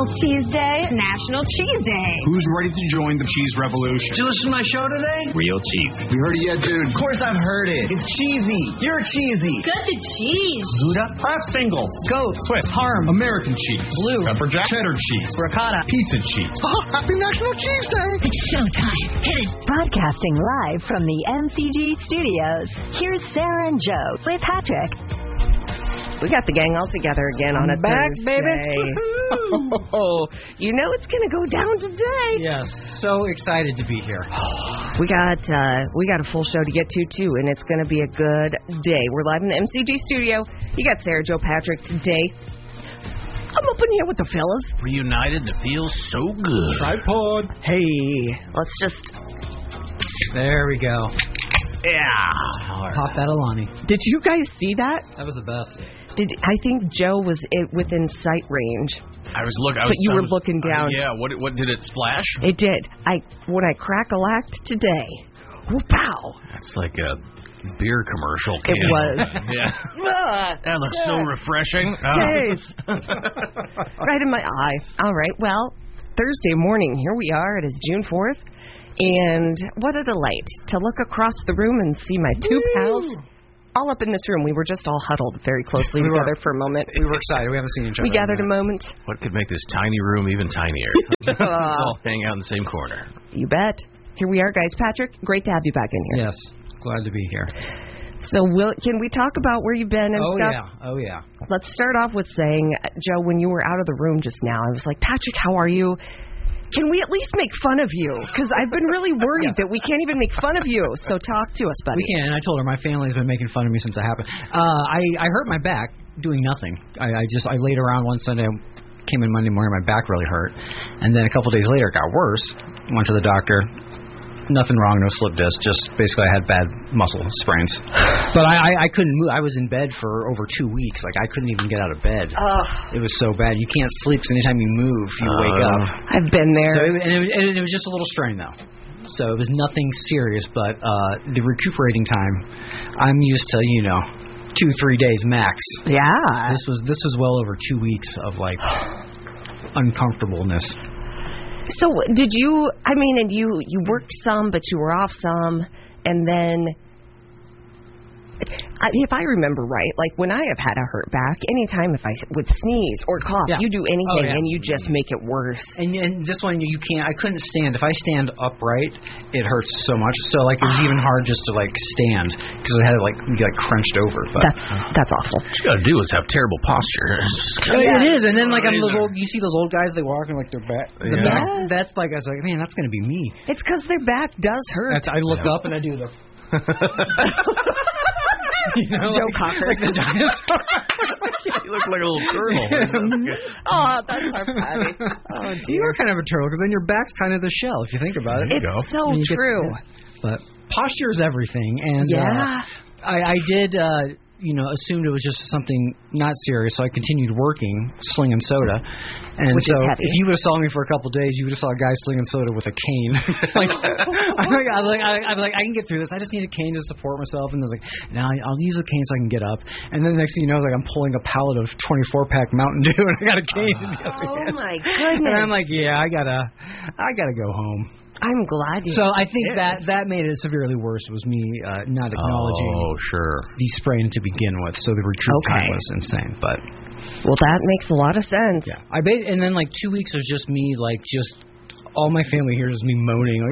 National Cheese Day. National Cheese Day. Who's ready to join the cheese revolution? Did you listen to my show today? Real cheese. We heard it yet, dude? Of course I've heard it. It's cheesy. You're cheesy. Good cheese. Gouda, Kraft singles, Goat. Swiss, Parm, American cheese, Blue. Pepper Jack, cheddar cheese, Ricotta. pizza cheese. Oh, happy National Cheese Day! It's showtime. Hit it. Broadcasting live from the MCG studios, here's Sarah and Joe with Patrick. We got the gang all together again on a back, Thursday. baby. Oh, you know it's going to go down today. Yes, so excited to be here. We got a full show to get to, too, and it's going to be a good day. We're live in the MCG studio. You got Sarah, Joe, Patrick today. I'm up in here with the fellas. Reunited and it feels so good. Tripod. Hey, let's just... There we go. Yeah. Pop that Alani. Did you guys see that? That was the best. I think Joe was within sight range. But you were looking down. Yeah, what did it splash? It did. When I crack-a-lacked today. Whoop-pow. That's like a beer commercial. It was. Yeah. That looks so refreshing. Yes. Right in my eye. All right, well, Thursday morning, here we are. It is June 4th. And what a delight to look across the room and see my two pals all up in this room. We were just all huddled very closely together for a moment. We were excited. We haven't seen each other. We gathered a moment. What could make this tiny room even tinier? Let's all hang out in the same corner. You bet. Here we are, guys. Patrick, great to have you back in here. Yes, glad to be here. So can we talk about where you've been and stuff? Oh, yeah. Let's start off with saying, Joe, when you were out of the room just now, I was like, Patrick, how are you? Can we at least make fun of you? Because I've been really worried that we can't even make fun of you. So talk to us, buddy. We can. I told her my family's been making fun of me since it happened. I hurt my back doing nothing. I laid around one Sunday, came in Monday morning, my back really hurt. And then a couple days later, it got worse. Went to the doctor. Nothing wrong, no slip disc. Just basically I had bad muscle sprains. But I couldn't move. I was in bed for over 2 weeks. Like, I couldn't even get out of bed. It was so bad. You can't sleep, so anytime you move, you wake up. I've been there. So it was just a little strain, though. So it was nothing serious, but the recuperating time, I'm used to, 2-3 days max. Yeah. This was well over 2 weeks of, like, uncomfortableness. So did you, and you worked some, but you were off some, and then, if I remember right, like when I have had a hurt back, anytime if I would sneeze or cough, you do anything and you just make it worse. And this one, you can't, I couldn't stand. If I stand upright, it hurts so much. So, like, it was even hard just to, like, stand because I had to, be crunched over. But that's awful. What you got to do is have terrible posture. It is. And then, like, you see those old guys, they walk and, like, their back. That's like, I was like, man, that's going to be me. It's because their back does hurt. I look up and I do the... Joe Cocker. Like the dinosaur. You look like a little turtle. Oh, that's our Patty. Oh, dear. You are kind of a turtle because then your back's kind of the shell, if you think about it. It's so true. But posture is everything. And I did... assumed it was just something not serious, so I continued working, slinging soda. And Which so is heavy. if you would have saw me for a couple of days, you would have saw a guy slinging soda with a cane. I'm like, I can get through this. I just need a cane to support myself. And I was like, no, I'll use a cane so I can get up. And then the next thing you know, I'm pulling a pallet of 24-pack Mountain Dew, and I got a cane in the other hand. Oh, my goodness. And I'm like, yeah, I gotta go home. I'm glad you. So I think that made it severely worse. Was me not acknowledging the sprain to begin with. So the recruit time was insane. But that makes a lot of sense. Yeah, and then 2 weeks of just me, just all my family hears me moaning,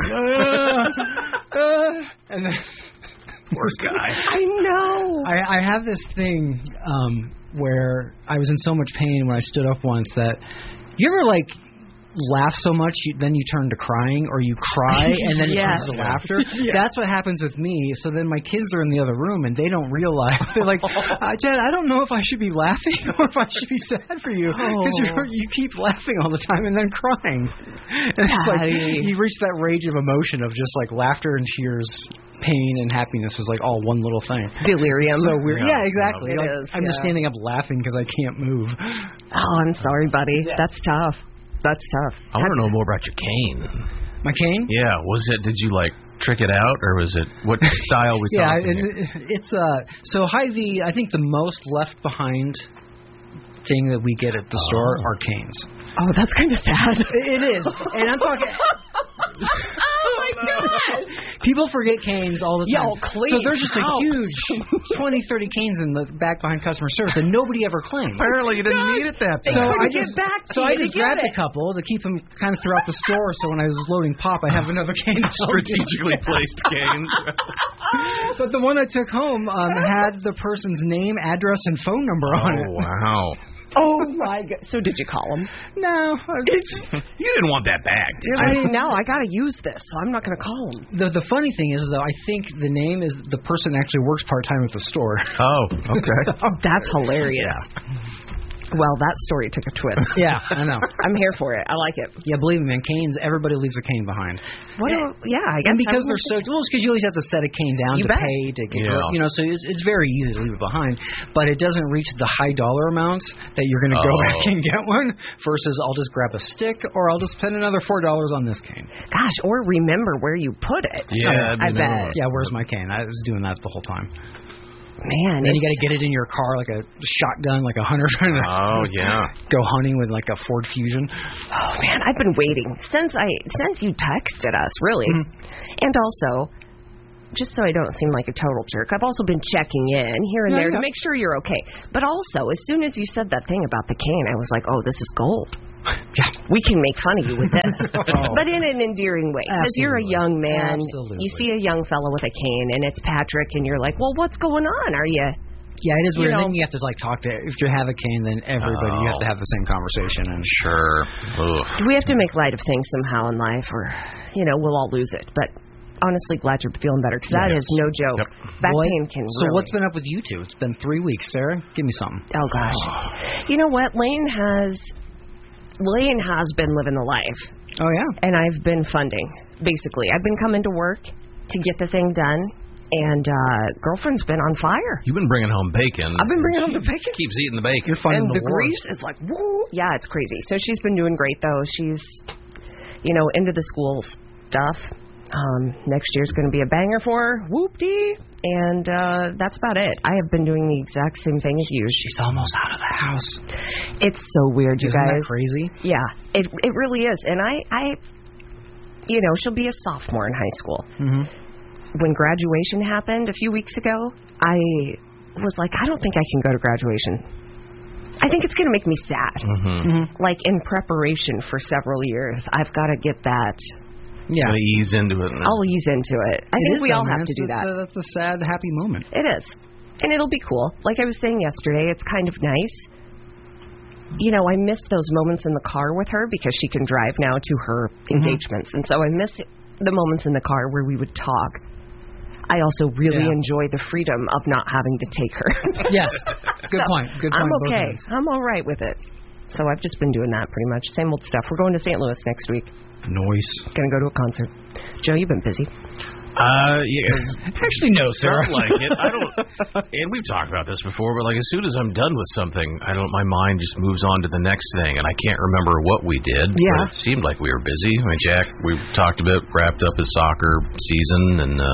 and then poor guy. I know. I have this thing where I was in so much pain when I stood up once that you ever laugh so much then you turn to crying, or you cry and then it turns to laughter. That's what happens with me. So then my kids are in the other room and they don't realize. They're like, Jed, I don't know if I should be laughing or if I should be sad for you, because you keep laughing all the time and then crying. And it's like you reach that range of emotion of just laughter and tears, pain and happiness was all one little thing. Delirium. So weird. Yeah, exactly. It is, I'm just standing up laughing because I can't move. Oh, I'm sorry, buddy. That's tough. That's tough. I want to know more about your cane. My cane? Yeah. Did you trick it out, or was it, what style we talking? It's so Hy-Vee, I think the most left behind thing that we get at the store are canes. Oh, that's kind of sad. It is. And I'm talking... Oh, my God. People forget canes all the time. Yo, clean. So there's just a huge 20, 30 canes in the back behind customer service that nobody ever claimed. Apparently you didn't need it that bad. So I just grabbed a couple to keep them kind of throughout the store, so when I was loading pop, I have another cane. Strategically placed canes. But the one I took home had the person's name, address, and phone number on it. Oh, wow. Oh, my God. So did you call him? No. You didn't want that bag, did you? I mean, no, I got to use this, so I'm not going to call him. The funny thing is, though, I think the name is the person actually works part-time at the store. Oh, okay. Oh, that's hilarious. Yeah. Well, that story took a twist. Yeah, I know. I'm here for it. I like it. Yeah, believe me, man, canes, everybody leaves a cane behind. I guess. And because they're so... Well, it's because you always have to set a cane down to pay to get... You know, so it's very easy to leave it behind. But it doesn't reach the high dollar amounts that you're going to go back and get one versus I'll just grab a stick or I'll just spend another $4 on this cane. Gosh, or remember where you put it. Yeah, I bet. Yeah, where's my cane? I was doing that the whole time. Man, then you got to get it in your car like a shotgun, like a hunter trying to go hunting with like a Ford Fusion. Oh man, I've been waiting since you texted us, really. And also, just so I don't seem like a total jerk, I've also been checking in here and there to make sure you're okay. But also, as soon as you said that thing about the cane, I was like, oh, this is gold. Yeah, we can make fun of you with this, but in an endearing way. Because you're a young man, you see a young fellow with a cane, and it's Patrick, and you're like, well, what's going on? Are you? Yeah, it is weird. Then you have to like talk to. If you have a cane, then everybody you have to have the same conversation. And we have to make light of things somehow in life, or we'll all lose it. But honestly, glad you're feeling better because that is no joke. Back pain can. So what's been up with you two? It's been 3 weeks, Sarah. Give me something. Oh gosh, you know what? Lane has been living the life. Oh, yeah? And I've been funding, basically. I've been coming to work to get the thing done, and girlfriend's been on fire. You've been bringing home bacon. I've been bringing home the bacon. Keeps eating the bacon. You're finding the grease is like, woo. Yeah, it's crazy. So she's been doing great, though. She's, into the school stuff. Next year's going to be a banger for her. Whoop-dee. And that's about it. I have been doing the exact same thing as you. She's almost out of the house. It's so weird, you Isn't guys. That crazy? Yeah, it really is. And I she'll be a sophomore in high school. Mm-hmm. When graduation happened a few weeks ago, I was like, I don't think I can go to graduation. I think it's going to make me sad. Mm-hmm. Mm-hmm. Like in preparation for several years, I've got to get that. Yeah, ease into it. I'll ease into it. I think we all have to do that. That's a sad, happy moment. It is. And it'll be cool. Like I was saying yesterday, it's kind of nice. I miss those moments in the car with her because she can drive now to her engagements. And so I miss the moments in the car where we would talk. I also really enjoy the freedom of not having to take her. Yes. Good point. Good point. I'm okay. I'm all right with it. So I've just been doing that pretty much. Same old stuff. We're going to St. Louis next week. Noise. Gonna go to a concert. Joe, you've been busy. Yeah. Actually, no, sir. Felt like it. I don't. And we've talked about this before, but like as soon as I'm done with something, my mind just moves on to the next thing, and I can't remember what we did. Yeah. But it seemed like we were busy. I mean, Jack, we talked about wrapped up his soccer season, and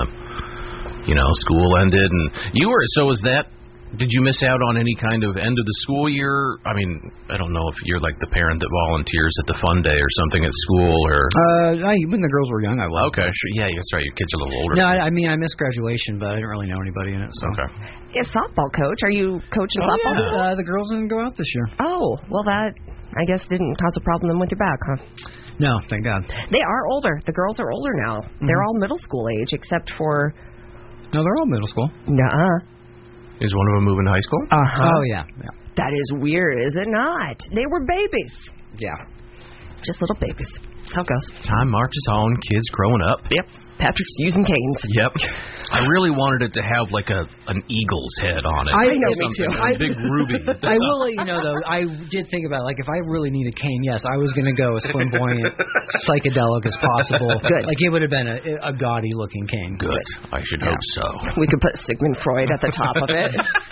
school ended, and you were. So was that? Did you miss out on any kind of end of the school year? I mean, I don't know if you're like the parent that volunteers at the fun day or something at school, or... when the girls were young, I was. Okay, sure. Yeah, that's right. Your kids are a little older. No, I missed graduation, but I didn't really know anybody in it, so... Okay. Yeah, softball coach. Are you coaching softball? Yeah. The girls didn't go out this year. Oh, well that, I guess, didn't cause a problem with your back, huh? No, thank God. They are older. The girls are older now. Mm-hmm. They're all middle school age, except for... No, they're all middle school. Nuh-uh. Is one of them moving to high school? Uh-huh. Oh, yeah. That is weird, is it not? They were babies. Yeah. Just little babies. That's how it goes. Time marches on, kids growing up. Yep. Patrick's using canes. Yep. I really wanted it to have like an eagle's head on it. I know, me too. A big ruby. I will let you know, though, I did think about it. Like, if I really need a cane, yes, I was going to go as flamboyant, psychedelic as possible. Good. Like, it would have been a gaudy-looking cane. Good. I should hope so. We could put Sigmund Freud at the top of it.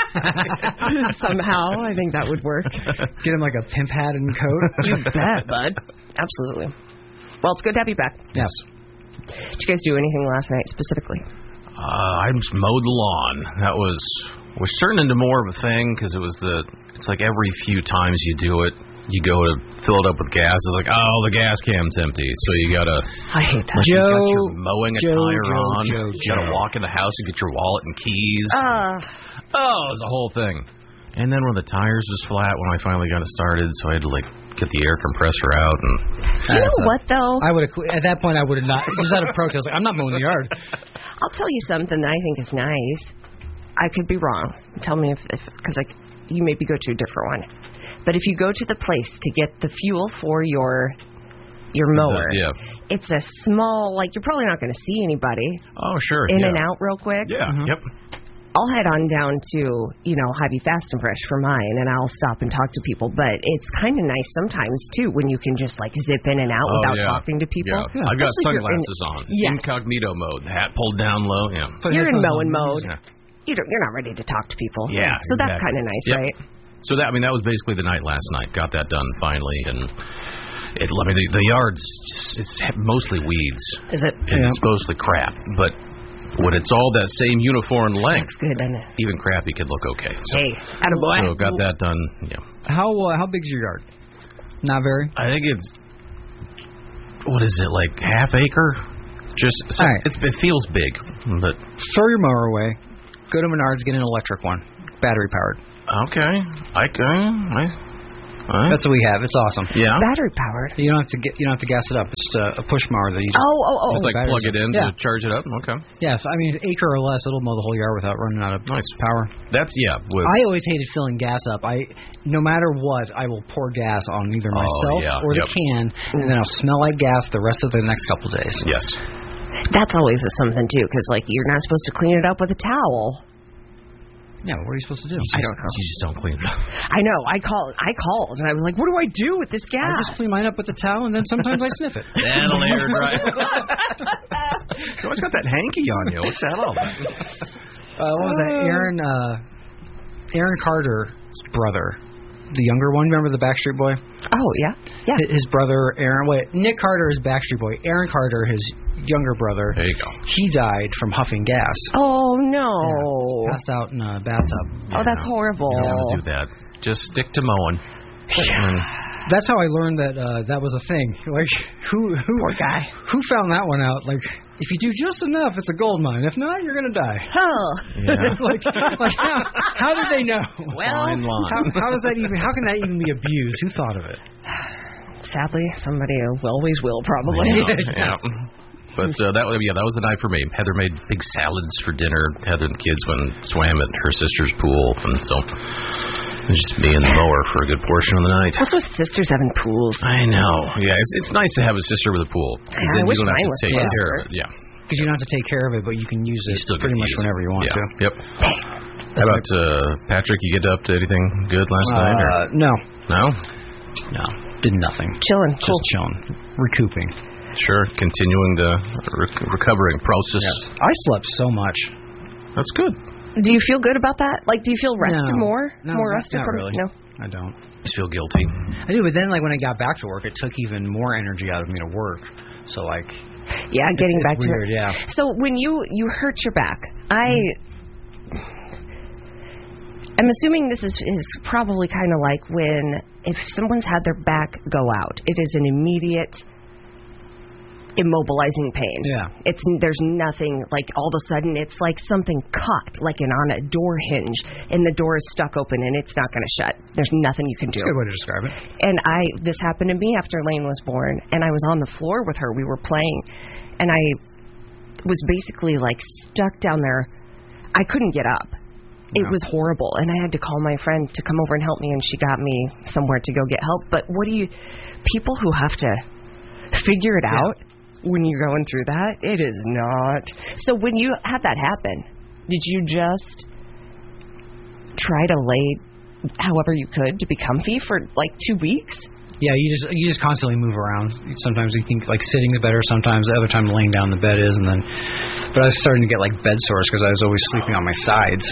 Somehow, I think that would work. Get him like a pimp hat and coat. You bet, bud. Absolutely. Well, it's good to have you back. Yes. Did you guys do anything last night specifically? I just mowed the lawn. That was was turning into more of a thing because it's like every few times you do it, you go to fill it up with gas. It's like, oh, the gas can's empty, so you gotta. I hate that. You got your mowing attire on. You gotta walk in the house and get your wallet and keys. It was a whole thing. And then when the tires was flat when I finally got it started, so I had to get the air compressor out. And you know what though? I would have at that point. I would have not. Just out of protest, I'm not mowing the yard. I'll tell you something that I think is nice. I could be wrong. Tell me if because you maybe go to a different one. But if you go to the place to get the fuel for your mower, it's a small, you're probably not going to see anybody. Oh, sure. In and out real quick. Yeah. Yep. I'll head on down to, Hy-Vee Fast and Fresh for mine, and I'll stop and talk to people. But it's kind of nice sometimes, too, when you can just, zip in and out without talking to people. Yeah. I've got sunglasses on. Yes. Incognito mode. The hat pulled down low. Yeah. You're in mowing mode. Yeah. You're not ready to talk to people. Yeah. So that's kind of nice, right? So that was basically the night last night. Got that done finally, and the yard's it's mostly weeds. Is it? And it's mostly crap, but when it's all that same uniform length, looks good, doesn't it? Even crappy could look okay. So, hey, attaboy. So got that done. Yeah. How big's your yard? Not very. I think it's what is it half acre? Just right. It feels big, but throw your mower away. Go to Menards, get an electric one, battery powered. Okay, that's what we have. It's awesome. Yeah, battery powered. You don't have to gas it up. It's just a push mower that you just just plug it in to charge it up. Okay. Yeah, so, acre or less, it'll mow the whole yard without running out of power. That's I always hated filling gas up. No matter what, I will pour gas on either myself or the can, and then I'll smell like gas the rest of the next couple days. Yes. That's always something too, because you're not supposed to clean it up with a towel. Yeah, what are you supposed to do? I don't know. You just don't clean it up. I know. I called, and I was like, what do I do with this gas? I just clean mine up with a towel, and then sometimes I sniff it. That'll air dry. You always got that hanky on you. What's that all about? What was that? Aaron Carter's brother, the younger one. Remember the Backstreet Boy? Oh, yeah. Yeah. His brother, Nick Carter is Backstreet Boy. Aaron Carter, his younger brother. There you go. He died from huffing gas. Oh, no. Yeah, passed out in a bathtub. Oh, that's horrible. You don't want to do that. Just stick to mowing. That's how I learned that was a thing. Who poor guy. Who found that one out? If you do just enough, it's a gold mine. If not, you're gonna die. Oh. Yeah. How did they know? Well, how is that even? How can that even be abused? Who thought of it? Sadly, somebody always will probably. Yeah. But that was the night for me. Heather made big salads for dinner. Heather and the kids went and swam at her sister's pool, and so it was just me and the mower for a good portion of the night. What's with sisters having pools? I know. Yeah, it's nice to have a sister with a pool. Yeah, then I wish you don't mine have was to take care of it. Yeah. Because you don't have to take care of it, but you can use it pretty much whenever you want to. Yep. How about Patrick? You get up to anything good last night? Or? No. No? No. Did nothing. Chilling. Just chilling. Recouping. Sure. Continuing the recovering process. Yes. I slept so much. That's good. Do you feel good about that? Do you feel rested more? No, more rested? Not really. No. I don't. I feel guilty. I do, but then when I got back to work, it took even more energy out of me to work. So yeah, getting back to weird, yeah. So when you hurt your back, I'm assuming this is probably kind of like when if someone's had their back go out, it is an immediate immobilizing pain. Yeah. There's nothing all of a sudden it's like something caught on a door hinge and the door is stuck open and it's not going to shut. There's nothing you can do. That's a good way to describe it. And this happened to me after Lane was born, and I was on the floor with her. We were playing, and I was basically stuck down there. I couldn't get up. It was horrible, and I had to call my friend to come over and help me, and she got me somewhere to go get help. But people who have to figure it out when you're going through that, it is not. So when you had that happen, did you just try to lay however you could to be comfy for 2 weeks? Yeah, you just constantly move around. Sometimes you think sitting's better. Sometimes the other time laying down in the bed is, but I was starting to get bed sores because I was always sleeping on my sides.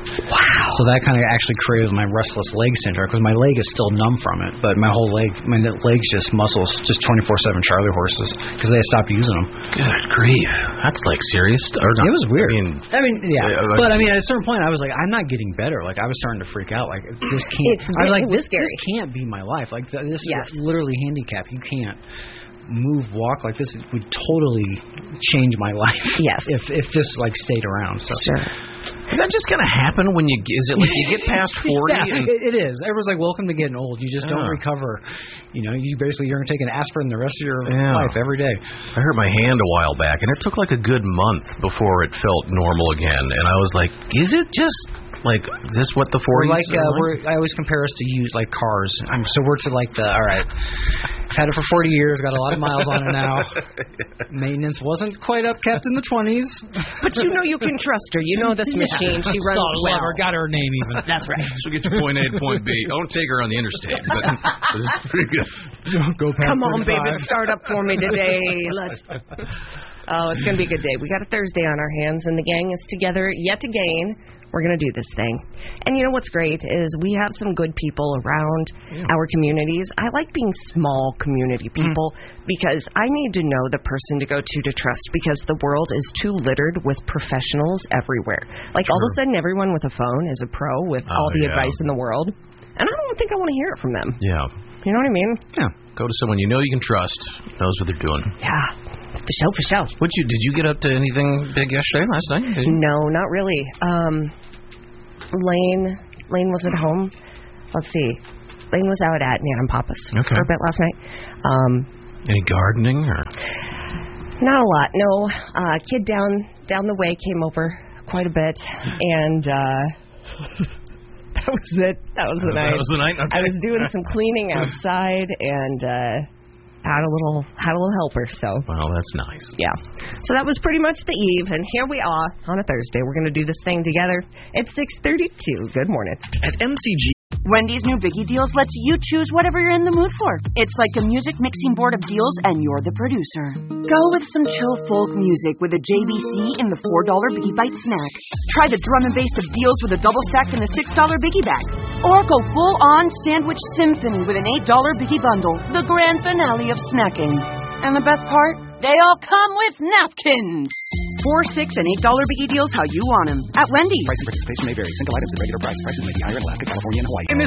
Wow. So that kind of actually created my restless leg syndrome because my leg is still numb from it, but my whole leg, my leg's just muscles, just 24/7 Charlie horses because they stopped using them. Good grief. That's like serious. Or not. It was weird. I mean, yeah. But I mean, at a certain point, I was like, I'm not getting better. Like, I was starting to freak out. Like, this can't. I was like, this can't be my life. Like, this is literally handicapped. You can't move, walk like this. Would totally change my life. Yes. If this like stayed around. So. Sure. Is that just going to happen when you? Is it like you get past 40? Yeah, it is. Everyone's like, welcome to getting old. You just don't recover. You know, you're going to take an aspirin the rest of your life every day. I hurt my hand a while back, and it took like a good month before it felt normal again. And I was like, is it just like, is this what the 40s are like? I always compare us to like cars. So we're to like the, all right, I've had it for 40 years, got a lot of miles on it now. Maintenance wasn't quite upkept in the 20s. But you know you can trust her. You know this machine. She runs well. Got her name even. That's right. She'll get you point A to point B. Don't take her on the interstate, but it's pretty good. Go past Come on, 35. baby, start up for me today. Oh, it's going to be a good day. We got a Thursday on our hands, and the gang is together yet again. We're going to do this thing. And you know what's great is we have some good people around our communities. I like being small community people because I need to know the person to go to trust because the world is too littered with professionals everywhere. Like all of a sudden everyone with a phone is a pro with all the advice in the world. And I don't think I want to hear it from them. Yeah. You know what I mean? Yeah. Go to someone you know you can trust, knows what they're doing. Yeah. For sure. Did you get up to anything big yesterday, last night? No, not really. Lane was at home. Let's see. Lane was out at Nan and Papa's for a bit last night. Any gardening or? Not a lot. No. Kid down the way came over quite a bit, and that was it. That was the night. That was the night. Okay. I was doing some cleaning outside and. Had a little helper, so. Well, that's nice. Yeah. So that was pretty much the eve, and here we are on a Thursday. We're going to do this thing together. It's 6:32. Good morning. At MCG. Wendy's new Biggie Deals lets you choose whatever you're in the mood for. It's like a music mixing board of deals, and you're the producer. Go with some chill folk music with a JBC in the $4 Biggie Bite snack. Try the drum and bass of deals with a double stack in the $6 Biggie Bag. Or go full-on sandwich symphony with an $8 Biggie Bundle, the grand finale of snacking. And the best part? They all come with napkins. 4, $6, and $8 Biggie Deals how you want them. At Wendy's. Price and participation may vary. Single items at regular price. Prices may be higher in Alaska, California, and Hawaii.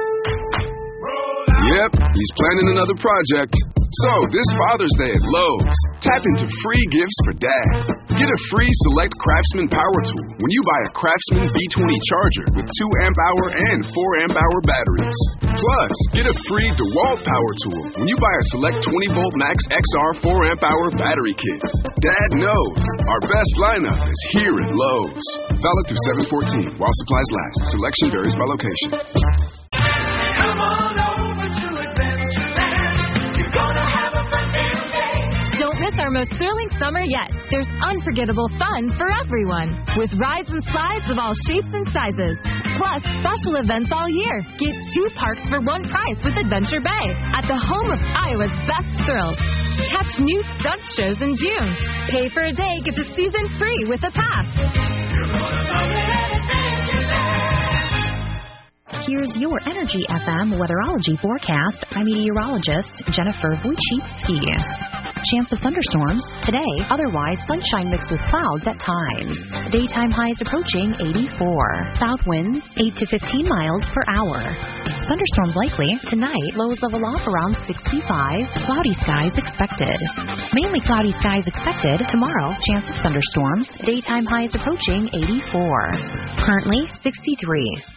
Yep, he's planning another project. So, this Father's Day at Lowe's, tap into free gifts for Dad. Get a free Select Craftsman Power Tool when you buy a Craftsman B20 charger with 2 amp-hour and 4 amp-hour batteries. Plus, get a free DeWalt Power Tool when you buy a Select 20-volt Max XR 4 amp-hour battery kit. Dad knows our best lineup is here at Lowe's. Valid through 7/14 while supplies last. Selection varies by location. Come on over to Adventureland. You're gonna have a fun day. Don't miss our most thrilling summer yet. There's unforgettable fun for everyone with rides and slides of all shapes and sizes. Plus, special events all year. Get 2 parks for 1 price with Adventure Bay at the home of Iowa's best thrills. Catch new stunt shows in June. Pay for a day, get the season free with a pass. You're gonna love it at Adventureland. Here's your Energy FM weatherology forecast. I'm meteorologist Jennifer Wojcicki. Chance of thunderstorms today, otherwise sunshine mixed with clouds at times. Daytime highs approaching 84. South winds 8 to 15 miles per hour. Thunderstorms likely tonight, lows level off around 65. Cloudy skies expected. Mainly cloudy skies expected tomorrow. Chance of thunderstorms. Daytime highs approaching 84. Currently 63.